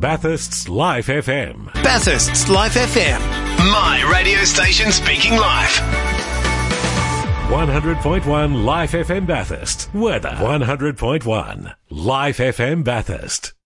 Bathurst's Life FM. Bathurst's Life FM. My radio station speaking live. 100.1 Life FM Bathurst. Weather. 100.1 Life FM Bathurst.